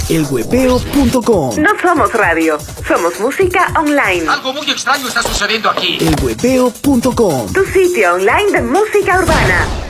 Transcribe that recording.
elhuepeo.com. No somos radio, somos música online. Algo muy extraño está sucediendo aquí. elhuepeo.com. Tu sitio online de música urbana.